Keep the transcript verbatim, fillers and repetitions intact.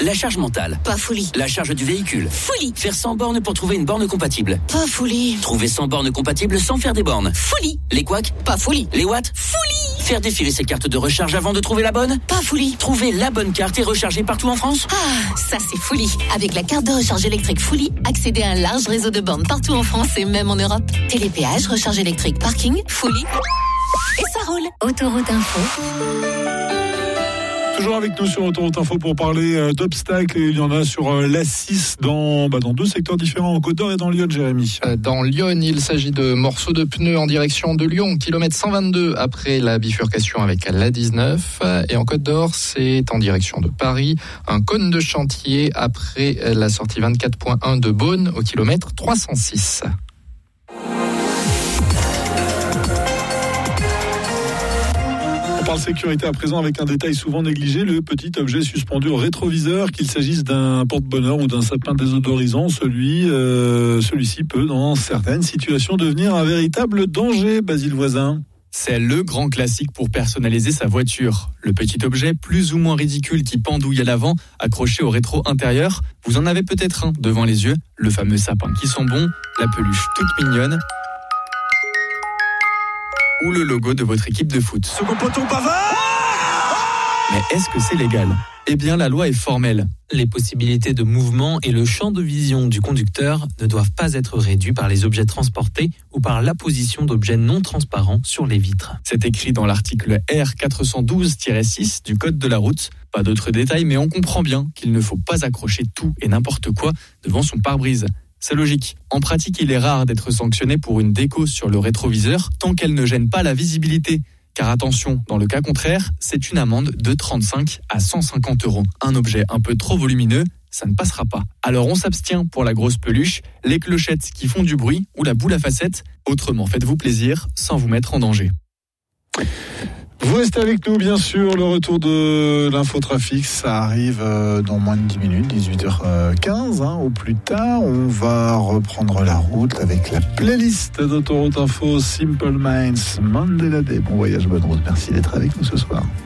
La charge mentale. Pas folie. La charge du véhicule. Folie. Faire cent bornes pour trouver une borne compatible. Pas folie. Trouver cent bornes compatibles sans faire des bornes. Folie. Les couacs. Pas folie. Les watts. Folie. Faire défiler ses cartes de recharge avant de trouver la bonne. Pas folie. Trouver la bonne carte et recharger partout en France. Ah, ça c'est folie. Avec la carte de recharge électrique Folie, accédez à un large réseau de bornes partout en France et même en Europe. Télépéage, recharge électrique, parking, Folie. Et ça roule. Autoroute Info. Toujours avec nous sur Autoroute Info pour parler euh, d'obstacles. Il y en a sur euh, l'A six dans, bah, dans deux secteurs différents, en Côte d'Or et dans Lyon, Jérémy. Dans Lyon, il s'agit de morceaux de pneus en direction de Lyon, kilomètre cent vingt-deux après la bifurcation avec l'A dix-neuf. Et en Côte d'Or, c'est en direction de Paris, un cône de chantier après la sortie vingt-quatre point un de Beaune au kilomètre trois cent six. On parle sécurité à présent avec un détail souvent négligé, le petit objet suspendu au rétroviseur, qu'il s'agisse d'un porte-bonheur ou d'un sapin désodorisant. Celui, euh, celui-ci peut, dans certaines situations, devenir un véritable danger, Basile Voisin. C'est le grand classique pour personnaliser sa voiture. Le petit objet plus ou moins ridicule qui pendouille à l'avant, accroché au rétro intérieur. Vous en avez peut-être un devant les yeux, le fameux sapin qui sent bon, la peluche toute mignonne, ou le logo de votre équipe de foot. Second poteau Pavard. Mais est-ce que c'est légal ? Eh bien, la loi est formelle. Les possibilités de mouvement et le champ de vision du conducteur ne doivent pas être réduits par les objets transportés ou par l'apposition d'objets non transparents sur les vitres. C'est écrit dans l'article R quatre cent douze tiret six du Code de la route. Pas d'autres détails, mais on comprend bien qu'il ne faut pas accrocher tout et n'importe quoi devant son pare-brise. C'est logique. En pratique, il est rare d'être sanctionné pour une déco sur le rétroviseur tant qu'elle ne gêne pas la visibilité. Car attention, dans le cas contraire, c'est une amende de trente-cinq à cent cinquante euros. Un objet un peu trop volumineux, ça ne passera pas. Alors on s'abstient pour la grosse peluche, les clochettes qui font du bruit ou la boule à facettes. Autrement, faites-vous plaisir sans vous mettre en danger. Vous restez avec nous, bien sûr. Le retour de l'infotrafic, ça arrive dans moins de dix minutes, dix-huit heures quinze, hein, au plus tard. On va reprendre la route avec la playlist d'Autoroute Info, Simple Minds, Mandela Day. Bon voyage, bonne route. Merci d'être avec nous ce soir.